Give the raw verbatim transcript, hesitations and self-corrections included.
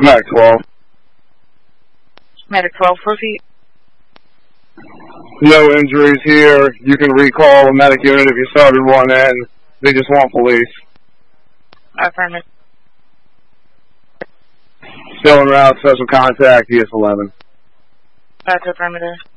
Medic twelve. Medic twelve, proceed. No injuries here. You can recall a medic unit if you started one in. They just want police. Affirmative. Still en route, special contact, E S eleven. That's affirmative.